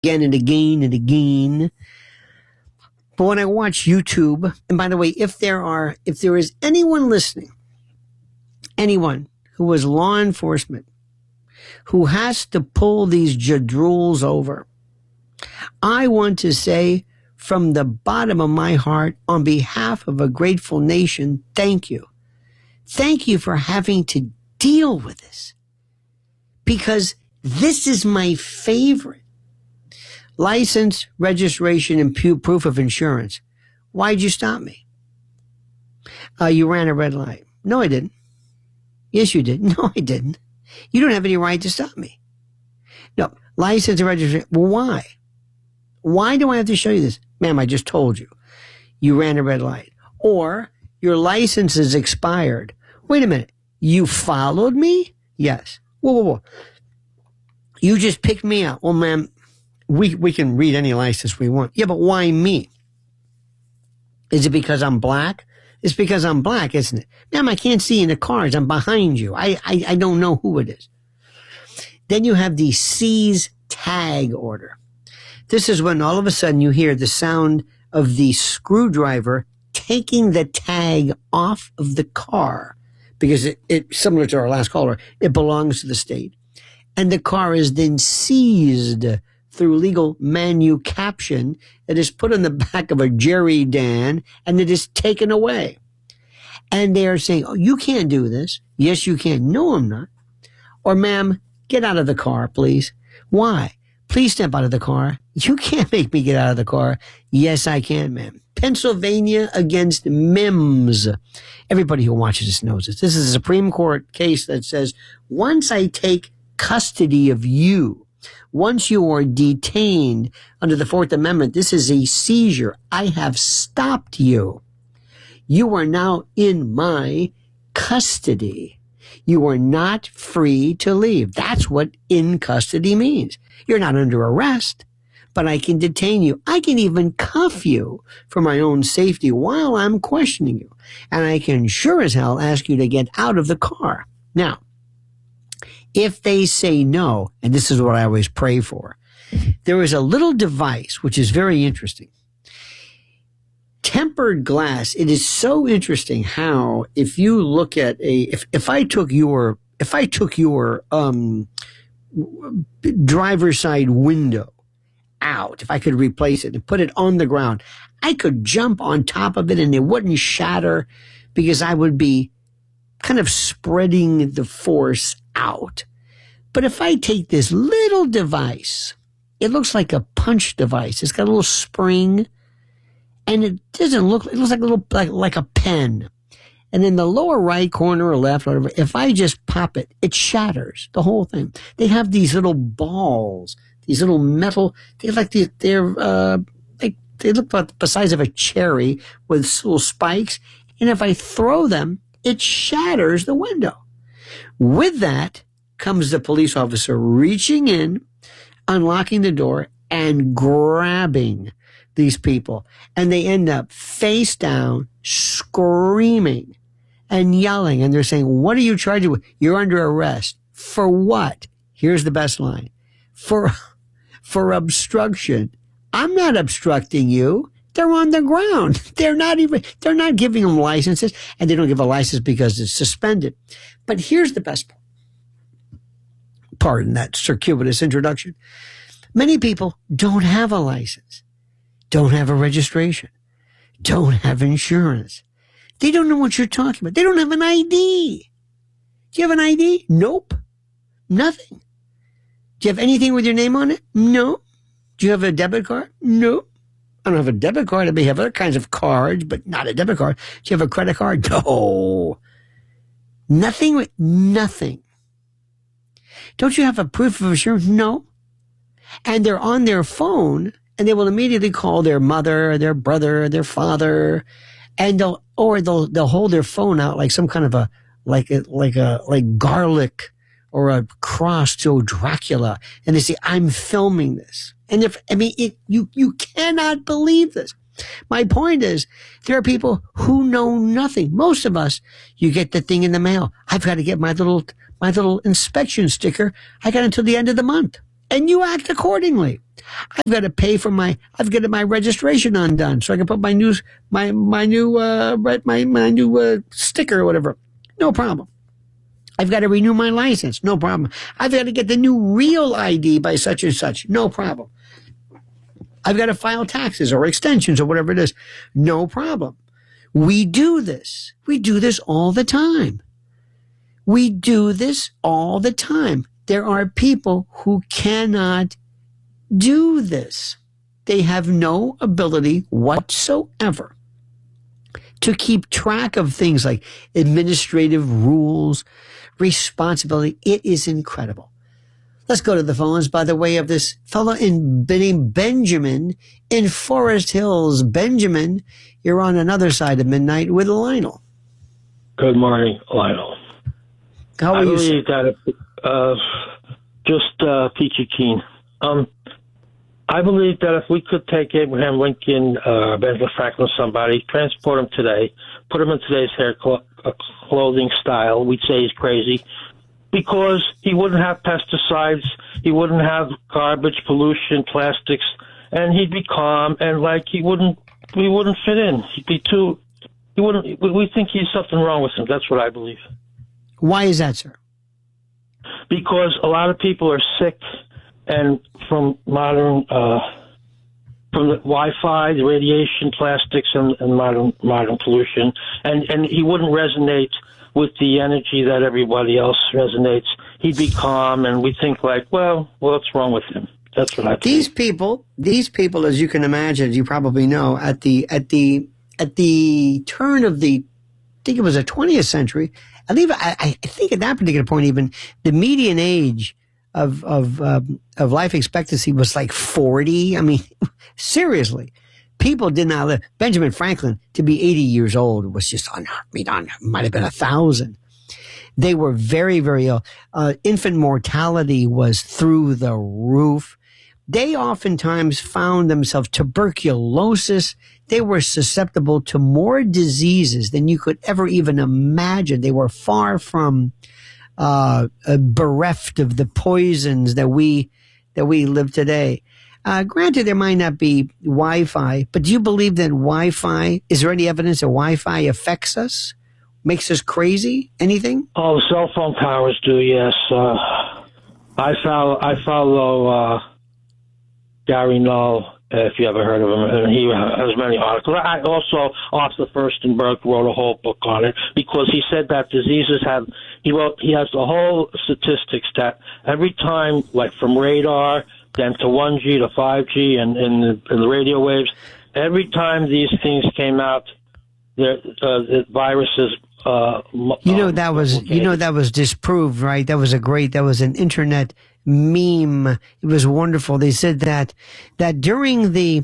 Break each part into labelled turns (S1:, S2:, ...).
S1: again and again and again. But when I watch YouTube, and by the way, if there is anyone listening, anyone who is law enforcement, who has to pull these jadrules over, I want to say from the bottom of my heart, on behalf of a grateful nation, thank you. Thank you for having to deal with this. Because this is my favorite. License, registration, and proof of insurance. Why'd you stop me? You ran a red light. No, I didn't. Yes, you did. No, I didn't. You don't have any right to stop me. No, license and registration. Well, why? Why do I have to show you this? Ma'am, I just told you. You ran a red light. Or your license is expired. Wait a minute. You followed me? Yes. Whoa. You just picked me up. Well, ma'am, we can read any license we want. Yeah, but why me? Is it because I'm black? It's because I'm black, isn't it? Ma'am, I can't see in the cars. I'm behind you. I don't know who it is. Then you have the seize tag order. This is when all of a sudden you hear the sound of the screwdriver taking the tag off of the car because it similar to our last caller, it belongs to the state. And the car is then seized through legal caption. It is put on the back of a Jerry Dan and it is taken away. And they are saying, oh, you can't do this. Yes, you can. No, I'm not. Or, ma'am, get out of the car, please. Why? Please step out of the car. You can't make me get out of the car. Yes, I can, ma'am. Pennsylvania against Mims. Everybody who watches this knows this. This is a Supreme Court case that says, once I take custody of you, once you are detained under the Fourth Amendment, this is a seizure. I have stopped you. You are now in my custody. You are not free to leave. That's what in custody means. You're not under arrest, but I can detain you. I can even cuff you for my own safety while I'm questioning you. And I can sure as hell ask you to get out of the car. Now, if they say no, and this is what I always pray for, there is a little device which is very interesting. Tempered glass. It is so interesting how if you look at if I took your driver's side window out, if I could replace it and put it on the ground, I could jump on top of it and it wouldn't shatter because I would be kind of spreading the force out. But if I take this little device, it looks like a punch device. It's got a little spring and it looks like a little, like a pen. And in the lower right corner or left, or whatever, if I just pop it, it shatters the whole thing. They have these little balls, these little metal, they look about the size of a cherry with little spikes. And if I throw them, it shatters the window. With that comes the police officer reaching in, unlocking the door, and grabbing these people. And they end up face down, screaming and yelling. And they're saying, what are you charged with? You're under arrest. For what? Here's the best line. For obstruction. I'm not obstructing you. They're on the ground. They're not giving them licenses, and they don't give a license because it's suspended. But here's the best part. Pardon that circuitous introduction. Many people don't have a license, don't have a registration, don't have insurance. They don't know what you're talking about. They don't have an ID. Do you have an ID? Nope. Nothing. Do you have anything with your name on it? No. Do you have a debit card? No. I don't have a debit card. I may have other kinds of cards, but not a debit card. Do you have a credit card? No. Nothing. Nothing. Don't you have a proof of insurance? No. And they're on their phone, and they will immediately call their mother, their brother, their father, and they'll hold their phone out like some kind of like garlic or a cross to Dracula, and they say, "I'm filming this." And you cannot believe this. My point is, there are people who know nothing. Most of us, you get the thing in the mail. I've got to get my little inspection sticker. I got until the end of the month. and you act accordingly. I've got to pay for I've got my registration undone so I can put my new sticker or whatever. No problem. I've got to renew my license. No problem. I've got to get the new real ID by such and such. No problem. I've got to file taxes or extensions or whatever it is. No problem. We do this. We do this all the time. We do this all the time. There are people who cannot do this. They have no ability whatsoever to keep track of things like administrative rules, responsibility. It is incredible. Let's go to the phones by the way of this fellow named Benjamin in Forest Hills. Benjamin, you're on another side of midnight with Lionel.
S2: Good morning, Lionel.
S1: How are you?
S2: I believe that Peachy Keen. I believe that if we could take Abraham Lincoln, Benjamin Franklin, somebody, transport him today, put him in today's clothing style, we'd say he's crazy, because he wouldn't have pesticides, he wouldn't have garbage, pollution, plastics, and he'd be calm and he wouldn't fit in. We think he's something wrong with him. That's what I believe.
S1: Why is that, sir?
S2: Because a lot of people are sick and from modern, from the Wi-Fi, the radiation, plastics, and modern pollution, and he wouldn't resonate with the energy that everybody else resonates. He'd be calm, and we think well, what's wrong with him? That's what I think.
S1: These people, as you can imagine, you probably know, at the turn of I think it was the 20th century. I think at that particular point, even the median age of life expectancy was 40. I mean, seriously, people did not live. Benjamin Franklin, to be 80 years old was just might have been 1,000. They were very, very ill. Infant mortality was through the roof. They oftentimes found themselves tuberculosis. They were susceptible to more diseases than you could ever even imagine. They were far from bereft of the poisons that we live today. Granted, there might not be Wi-Fi, but do you believe that Wi-Fi, is there any evidence that Wi-Fi affects us, makes us crazy? Anything?
S2: Oh, cell phone towers do, yes. I follow Gary Null, if you ever heard of him, and he has many articles. I also, Arthur Furstenberg wrote a whole book on it because he said that diseases he has the whole statistics that every time, from radar, then to 1G to 5G and the radio waves, every time these things came out, the viruses.
S1: That was disproved, right? That was an internet meme. It was wonderful. They said that during the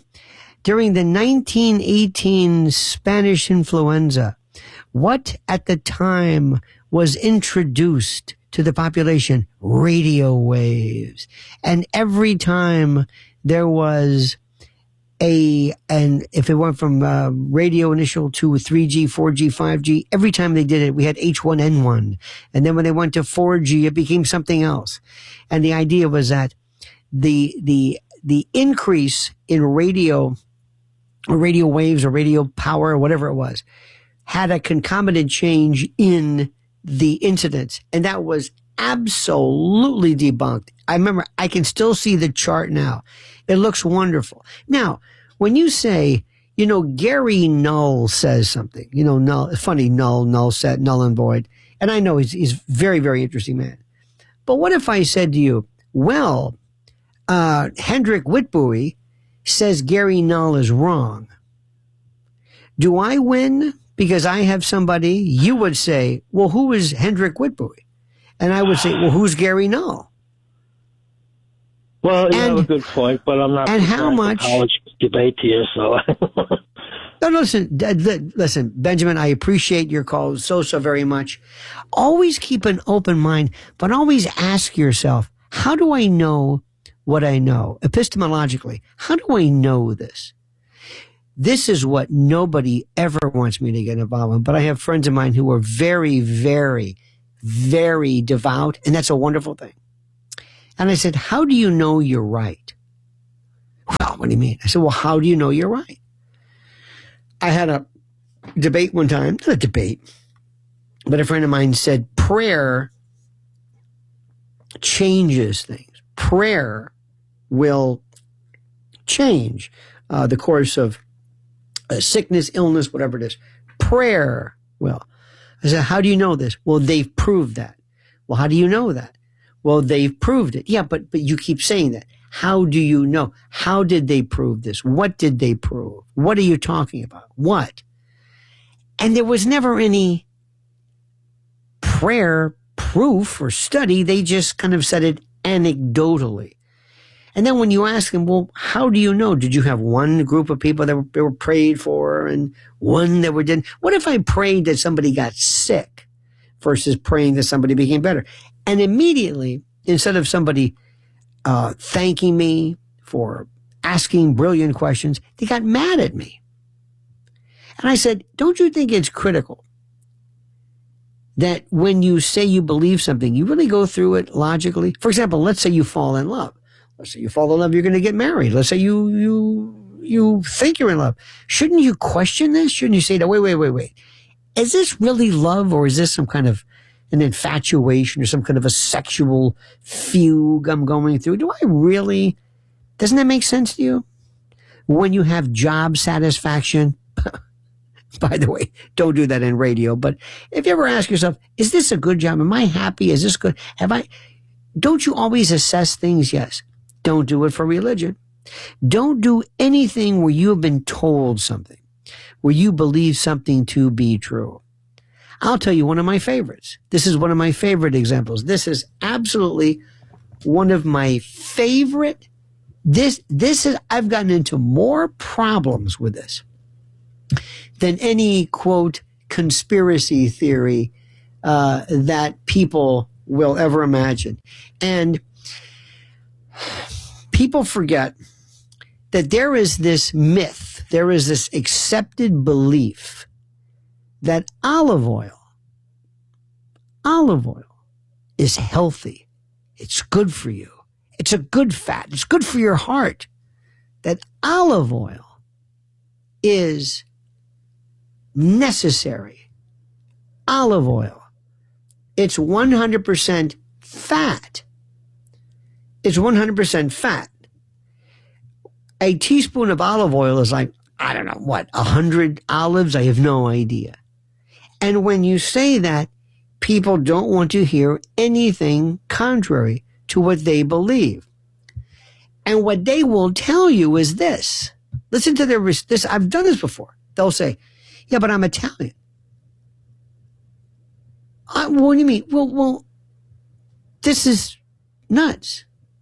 S1: 1918 Spanish influenza, what at the time was introduced to the population? Radio waves. And every time there was and if it went from radio initial to 3G, 4G, 5G, every time they did it, we had H1N1. And then when they went to 4G, it became something else. And the idea was that the increase in radio waves or radio power or whatever it was had a concomitant change in the incidence. And that was absolutely debunked. I remember, I can still see the chart now. It looks wonderful. Now, when you say, Gary Null says something, Null, funny, Null said, null and void. And I know he's very, very interesting man. But what if I said to you, Hendrik Witbooi says Gary Null is wrong. Do I win because I have somebody? You would say, well, who is Hendrik Witbooi? And I would say, well, who's Gary Null?
S2: Well, you have a good point, but I'm not.
S1: And how much
S2: college debate here? So.
S1: No, listen, Benjamin. I appreciate your call so very much. Always keep an open mind, but always ask yourself, how do I know what I know epistemologically? How do I know this? This is what nobody ever wants me to get involved in. But I have friends of mine who are very, very, very devout, and that's a wonderful thing. And I said, how do you know you're right? Well, what do you mean? I said, well, how do you know you're right? I had a debate one time, not a debate, but a friend of mine said prayer changes things. Prayer will change the course of sickness, illness, whatever it is. Prayer will. I said, how do you know this? Well, they've proved that. Well, how do you know that? Well, they've proved it. Yeah, but you keep saying that. How do you know? How did they prove this? What did they prove? What are you talking about? What? And there was never any prayer proof or study. They just kind of said it anecdotally. And then when you ask them, well, how do you know? Did you have one group of people that were prayed for and one that didn't? What if I prayed that somebody got sick versus praying that somebody became better? And immediately, instead of somebody thanking me for asking brilliant questions, they got mad at me. And I said, don't you think it's critical that when you say you believe something, you really go through it logically? For example, let's say you fall in love. Let's say you fall in love, you're going to get married. Let's say you think you're in love. Shouldn't you question this? Shouldn't you say, wait. Is this really love, or is this some kind of an infatuation or some kind of a sexual fugue I'm going through? Doesn't that make sense to you? When you have job satisfaction, by the way, don't do that in radio, but if you ever ask yourself, is this a good job? Am I happy? Is this good? Don't you always assess things? Yes. Don't do it for religion. Don't do anything where you have been told something, where you believe something to be true. I'll tell you one of my favorites. This is one of my favorite examples. This is absolutely one of my favorite. I've gotten into more problems with this than any, quote, conspiracy theory that people will ever imagine. And people forget that there is this myth, there is this accepted belief that olive oil is healthy. It's good for you. It's a good fat. It's good for your heart. That olive oil is necessary. Olive oil. It's 100% fat. It's 100% fat. A teaspoon of olive oil is like, I don't know, 100 olives? I have no idea. And when you say that, people don't want to hear anything contrary to what they believe. And what they will tell you is this. Listen to this. I've done this before. They'll say, yeah, but I'm Italian. What do you mean? Well, this is nuts.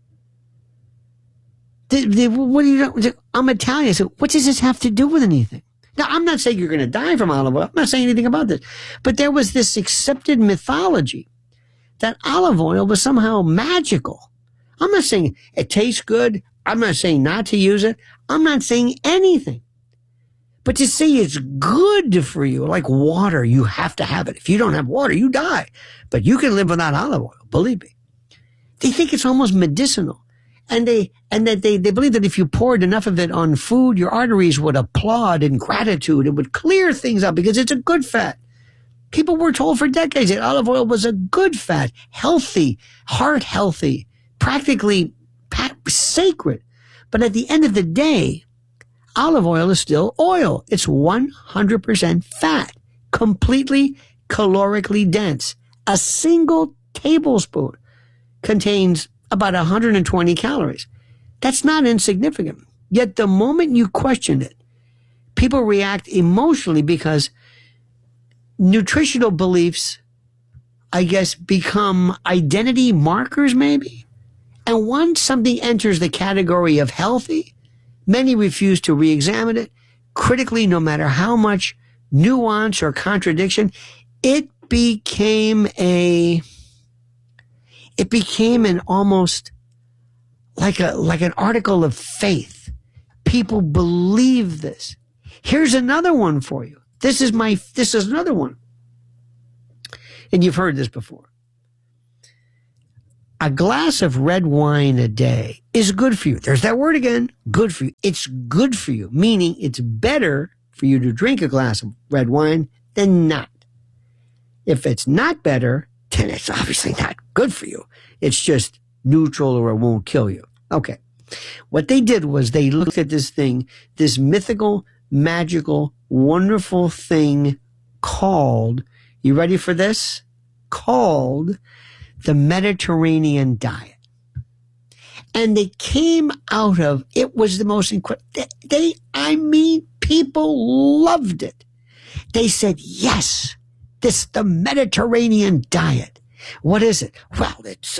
S1: What do you? I'm Italian. So what does this have to do with anything? Now, I'm not saying you're going to die from olive oil. I'm not saying anything about this. But there was this accepted mythology that olive oil was somehow magical. I'm not saying it tastes good. I'm not saying not to use it. I'm not saying anything. But to say it's good for you, like water, you have to have it. If you don't have water, you die. But you can live without olive oil, believe me. They think it's almost medicinal. And they believe that if you poured enough of it on food, your arteries would applaud in gratitude. It would clear things up because it's a good fat. People were told for decades that olive oil was a good fat, healthy, heart healthy, practically sacred. But at the end of the day, olive oil is still oil. It's 100% fat, completely calorically dense. A single tablespoon contains about 120 calories. That's not insignificant. Yet the moment you question it, people react emotionally because nutritional beliefs, I guess, become identity markers maybe. And once something enters the category of healthy, many refuse to re-examine it critically, no matter how much nuance or contradiction. It became an almost like an article of faith. People believe this. Here's another one for you. This is another one. And you've heard this before. a glass of red wine a day is good for you. There's that word again, good for you. It's good for you, meaning it's better for you to drink a glass of red wine than not. If it's not better, then it's obviously not good for you. It's just neutral or it won't kill you. Okay. What they did was they looked at this thing, this mythical, magical, wonderful thing called, you ready for this? Called the Mediterranean diet. And they came out of, it was the most incredible, people loved it. They said, yes, the Mediterranean diet. What is it? Well, it's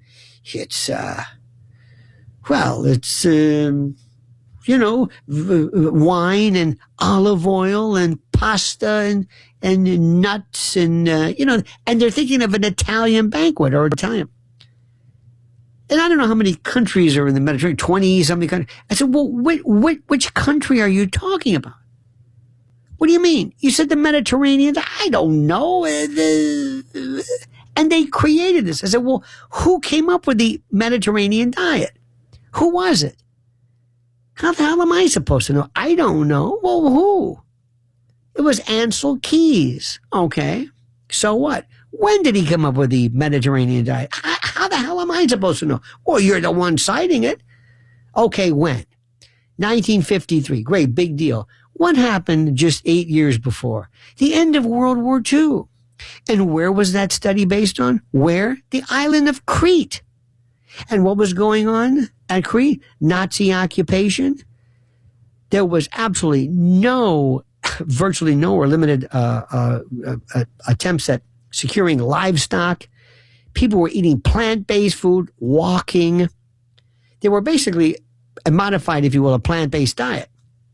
S1: wine and olive oil and pasta and nuts and they're thinking of an Italian banquet or Italian. And I don't know how many countries are in the Mediterranean, 20-something countries. I said, well, which country are you talking about? What do you mean? You said the Mediterranean. I don't know. And they created this. I said, well, who came up with the Mediterranean diet? Who was it? How the hell am I supposed to know? I don't know. Well, who? It was Ansel Keys. Okay. So what? When did he come up with the Mediterranean diet? How the hell am I supposed to know? Well, you're the one citing it. Okay, when? 1953. Great, big deal. What happened just 8 years before? The end of World War II. And where was that study based on? Where? The island of Crete. And what was going on at Crete? Nazi occupation. There was absolutely virtually no or limited attempts at securing livestock. People were eating plant-based food, walking. They were basically modified, if you will, a plant-based diet.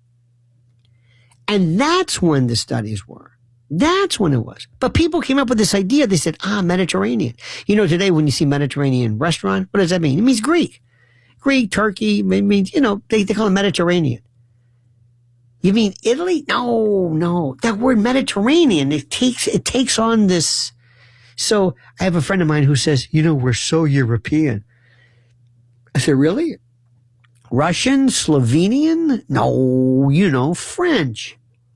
S1: And that's when the studies were. That's when it was. But people came up with this idea. They said, Mediterranean. You know, today when you see Mediterranean restaurant, what does that mean? It means Greek. Greek, Turkey, it means, they call it Mediterranean. You mean Italy? No. That word Mediterranean, it takes on this. So I have a friend of mine who says, we're so European. I said, really? Russian, Slovenian? No, French.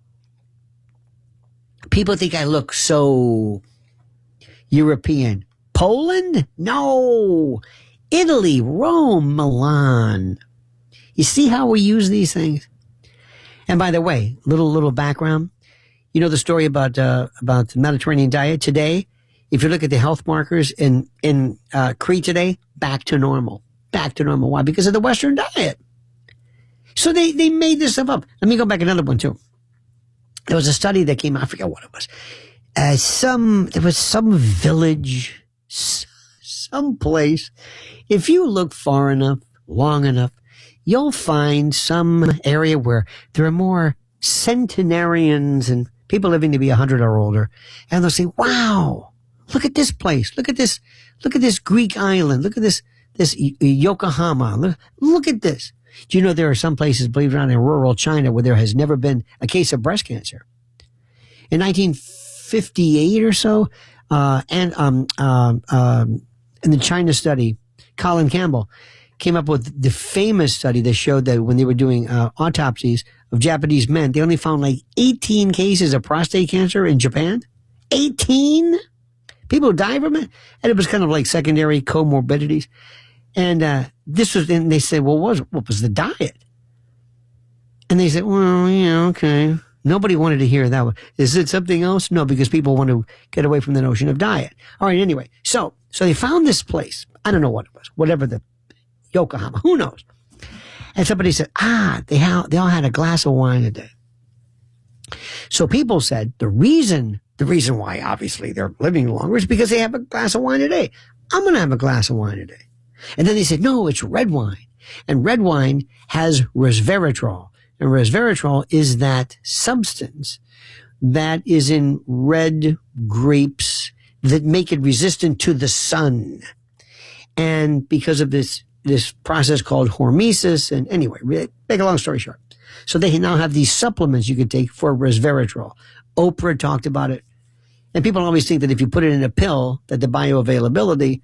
S1: People think I look so European. Poland? No. Italy, Rome, Milan. You see how we use these things? And by the way, little background. You know the story about the Mediterranean diet today? If you look at the health markers in Crete today, back to normal. Back to normal. Why? Because of the Western diet. So they made this stuff up. Let me go back another one too. There was a study that came out, I forget what it was. There was some village, some place. If you look far enough, long enough, you'll find some area where there are more centenarians and people living to be 100 or older. And they'll say, wow, look at this place. Look at this Greek island. Look at this Yokohama. Look at this. Do you know there are some places, believe it or not, in rural China where there has never been a case of breast cancer? In 1958 or so, in the China study, Colin Campbell came up with the famous study that showed that when they were doing autopsies of Japanese men, they only found like 18 cases of prostate cancer in Japan. 18? People who died from it? And it was kind of like secondary comorbidities. And and they said, well, what was the diet? And they said, well, yeah, okay. Nobody wanted to hear that one. Is it something else? No, because people want to get away from the notion of diet. All right, anyway. So they found this place. I don't know what it was. Whatever the Yokohama. Who knows? And somebody said, they all had a glass of wine a day. So people said the reason why obviously they're living longer is because they have a glass of wine a day. I'm going to have a glass of wine a day. And then they said, no, it's red wine. And red wine has resveratrol. And resveratrol is that substance that is in red grapes that make it resistant to the sun. And because of this process called hormesis, and anyway, make a long story short. So they now have these supplements you can take for resveratrol. Oprah talked about it. And people always think that if you put it in a pill, that the bioavailability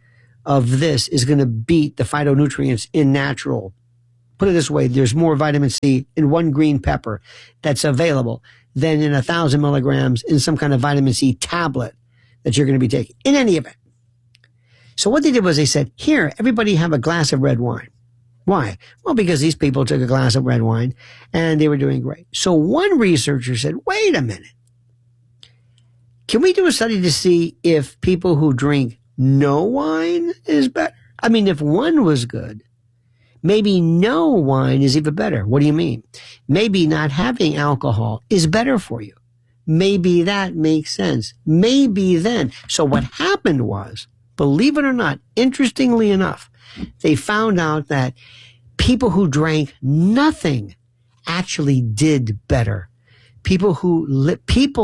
S1: of this is going to beat the phytonutrients in natural. Put it this way, there's more vitamin C in one green pepper that's available than in 1,000 milligrams in some kind of vitamin C tablet that you're going to be taking, in any event. So what they did was they said, here, everybody have a glass of red wine. Why? Well, because these people took a glass of red wine and they were doing great. So one researcher said, wait a minute. Can we do a study to see if people who drink no wine is better? I mean, if one was good, maybe no wine is even better. What do you mean? Maybe not having alcohol is better for you. Maybe that makes sense. Maybe then. So what happened was, believe it or not, interestingly enough, they found out that people who drank nothing actually did better. People who lived,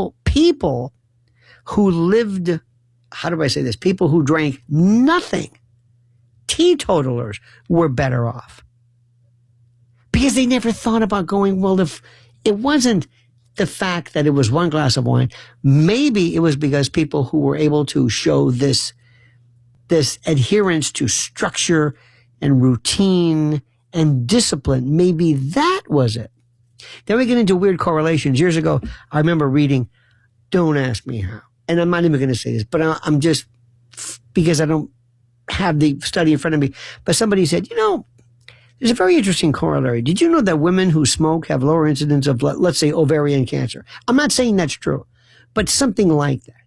S1: how do I say this? People who drank nothing, teetotalers, were better off. Because they never thought about going, well, if it wasn't the fact that it was one glass of wine, maybe it was because people who were able to show this adherence to structure and routine and discipline, maybe that was it. Then we get into weird correlations. Years ago, I remember reading, don't ask me how, and I'm not even going to say this, but I'm just, because I don't have the study in front of me, but somebody said, there's a very interesting corollary. Did you know that women who smoke have lower incidence of, let's say, ovarian cancer? I'm not saying that's true, but something like that.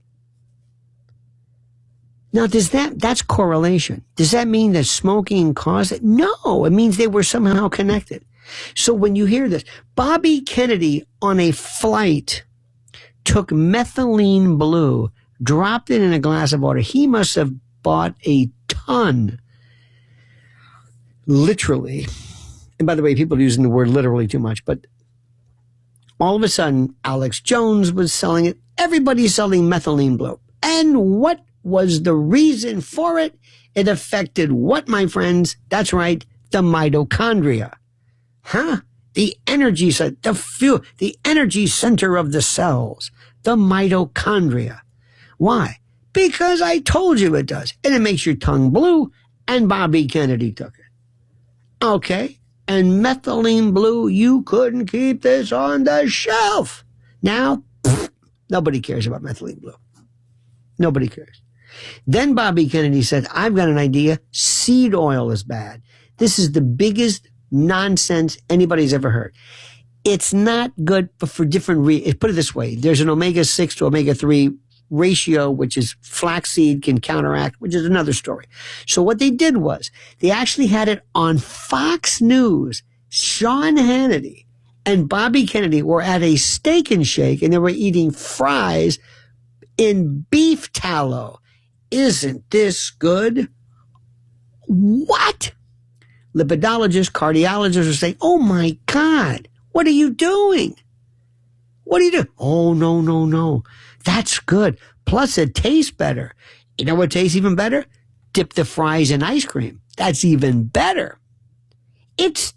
S1: Now, that's correlation. Does that mean that smoking caused it? No, it means they were somehow connected. So when you hear this, Bobby Kennedy on a flight took methylene blue, dropped it in a glass of water. He must have bought a ton. Literally. And by the way, people are using the word literally too much, but all of a sudden, Alex Jones was selling it. Everybody's selling methylene blue. And what was the reason for it? It affected what, my friends? That's right, the mitochondria. The energy center, the energy center of the cells, the mitochondria. Why? Because I told you it does. And it makes your tongue blue, and Bobby Kennedy took it. Okay. And methylene blue, you couldn't keep this on the shelf. Now, nobody cares about methylene blue. Nobody cares. Then Bobby Kennedy said, I've got an idea. Seed oil is bad. This is the biggest nonsense anybody's ever heard. It's not good, but for different reasons. Put it this way. There's an omega-6 to omega-3 ratio, which is flaxseed can counteract, which is another story. So what they did was they actually had it on Fox News. Sean Hannity and Bobby Kennedy were at a Steak and Shake, and they were eating fries in beef tallow. Isn't this good? What? Lipidologists, cardiologists are saying, oh my God, what are you doing? What are you doing? Oh, no. That's good. Plus, it tastes better. You know what tastes even better? Dip the fries in ice cream. That's even better. It's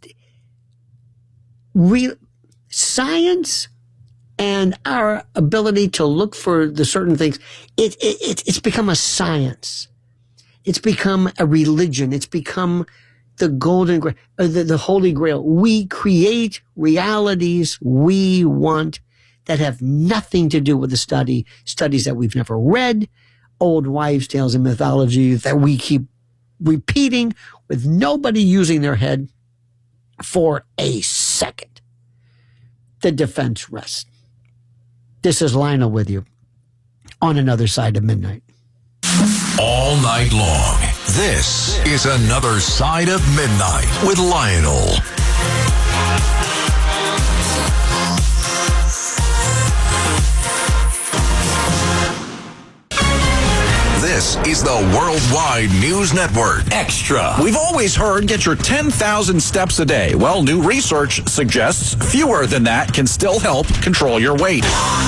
S1: real science and our ability to look for the certain things. It's become a science. It's become a religion. It's become the golden grail, the holy grail. We create realities we want that have nothing to do with the studies that we've never read, old wives' tales and mythology that we keep repeating with nobody using their head for a second. The defense rests. This is Lionel with you on Another Side of Midnight.
S3: All night long, this is Another Side of Midnight with Lionel. This is the Worldwide News Network. Extra.
S4: We've always heard get your 10,000 steps a day. Well, new research suggests fewer than that can still help control your weight.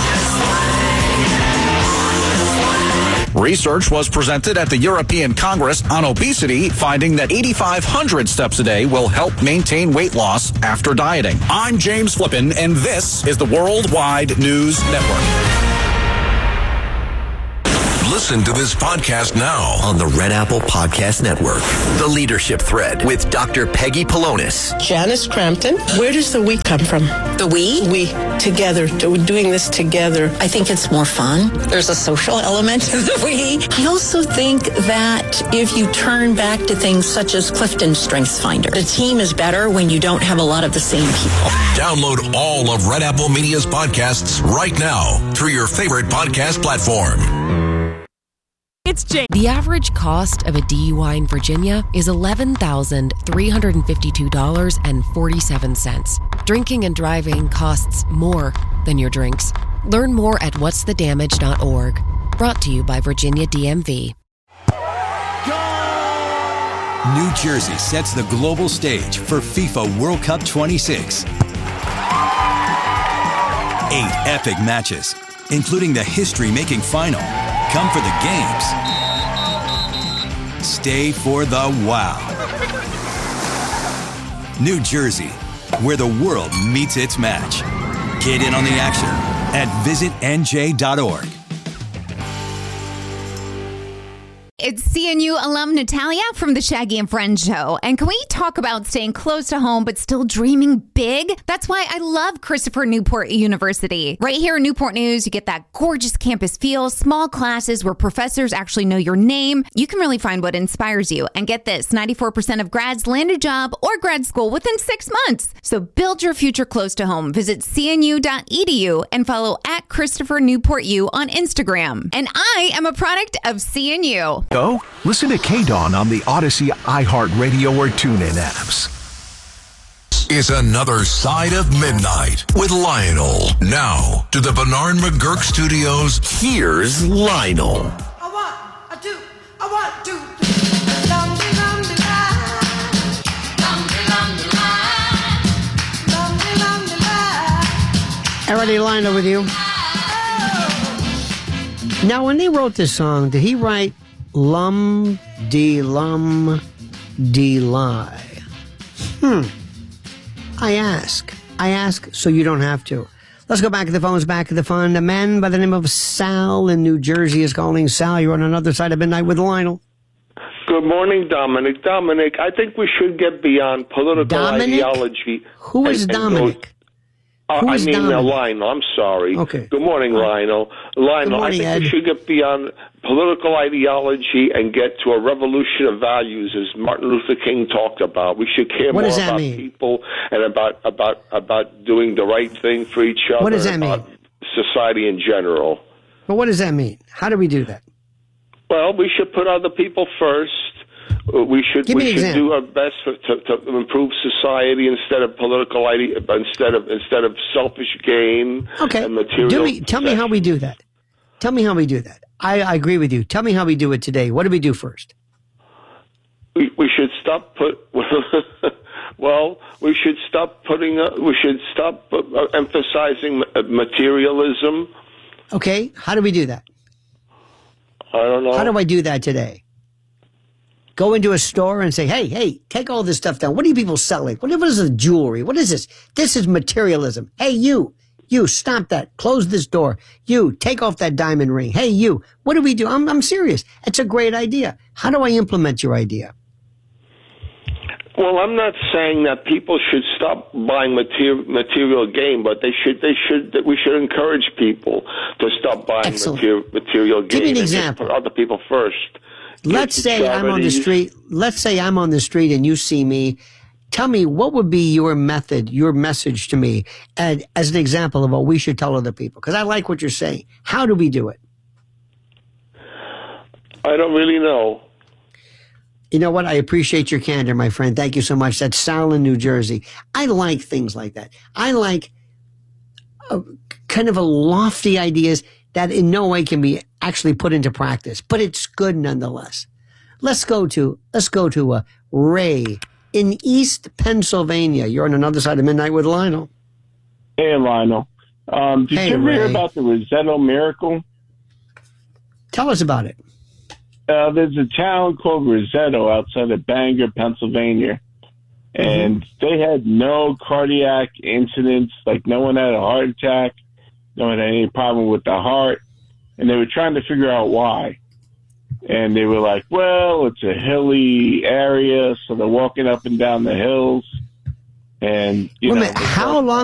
S4: Research was presented at the European Congress on Obesity, finding that 8,500 steps a day will help maintain weight loss after dieting. I'm James Flippin, and this is the Worldwide News Network.
S3: Listen to this podcast now
S5: on the Red Apple Podcast Network. The Leadership Thread with Dr. Peggy Polonis.
S6: Janice Crampton. Where does the we come from?
S7: The we?
S6: We, together, doing this together.
S7: I think it's more fun. There's a social element to the we. I also think that if you turn back to things such as Clifton StrengthsFinder, the team is better when you don't have a lot of the same people.
S3: Download all of Red Apple Media's podcasts right now through your favorite podcast platform.
S8: It's Jane. The average cost of a DUI in Virginia is $11,352.47. Drinking and driving costs more than your drinks. Learn more at whatsthedamage.org. Brought to you by Virginia DMV.
S9: New Jersey sets the global stage for FIFA World Cup 26. 8 epic matches, including the history-making final. Come for the games. Stay for the wow. New Jersey, where the world meets its match. Get in on the action at visitnj.org.
S10: It's CNU alum Natalia from the Shaggy and Friends show. And can we talk about staying close to home but still dreaming big? That's why I love Christopher Newport University. Right here in Newport News, you get that gorgeous campus feel, small classes where professors actually know your name. You can really find what inspires you. And get this, 94% of grads land a job or grad school within 6 months. So build your future close to home. Visit cnu.edu and follow at Christopher Newport U on Instagram. And I am a product of CNU.
S11: Go listen to KDAWN on the Odyssey, iHeartRadio, or TuneIn apps.
S3: Is another Side of Midnight with Lionel. Now to the Bernard McGurk Studios.
S5: Here's Lionel.
S1: Alrighty, Lionel with you. Now, when they wrote this song, did he write lum de lie? I ask so you don't have to. Let's go back to the phones, back to the fun. A man by the name of Sal in New Jersey is calling. Sal, you're on another Side of Midnight with Lionel.
S12: Good morning, Dominic. Dominic, I think we should get beyond political ideology.
S1: Who is Dominic?
S12: Lionel. I'm sorry.
S1: Okay.
S12: Good morning, Lionel. Lionel,
S1: morning,
S12: I think
S1: Ed.
S12: we should get beyond political ideology and get to a revolution of values, as Martin Luther King talked about. We should care more about people and about doing the right thing for each other.
S1: What does that
S12: about
S1: mean?
S12: Society in general.
S1: But what does that mean? How do we do that?
S12: Well, we should put other people first. We should do our best to improve society instead of political instead of selfish gain and material.
S1: Tell me how we do that. Tell me how we do that. I agree with you. Tell me how we do it today. What do we do first?
S12: We should stop we should stop emphasizing materialism.
S1: Okay, how do we do that?
S12: I don't know.
S1: How do I do that today? Go into a store and say, hey, take all this stuff down. What are you people selling? What is the jewelry? What is this? This is materialism. Hey, you, stop that. Close this door. You, take off that diamond ring. Hey, you, what do we do? I'm serious. It's a great idea. How do I implement your idea?
S12: Well, I'm not saying that people should stop buying material gain, but we should encourage people to stop buying material gain.
S1: Give me an example.
S12: And put other people first.
S1: Let's say I'm on the street. Let's say I'm on the street and you see me. Tell me, what would be your method, your message to me, and as an example of what we should tell other people? Because I like what you're saying. How do we do it?
S12: I don't really know.
S1: You know what? I appreciate your candor, my friend. Thank you so much. That's Sal in New Jersey. I like things like that. I like kind of a lofty ideas that in no way can be actually put into practice, but it's good nonetheless. Let's go to Ray in East Pennsylvania. You're on another Side of Midnight with Lionel.
S13: Hey, Lionel. Did you ever hear about the Rosetto miracle?
S1: Tell us about it.
S13: There's a town called Rosetto outside of Bangor, Pennsylvania, and they had no cardiac incidents. Like, no one had a heart attack, no one had any problem with the heart, and they were trying to figure out why. And they were like, well, it's a hilly area, so they're walking up and down the hills. And, you know,
S1: how long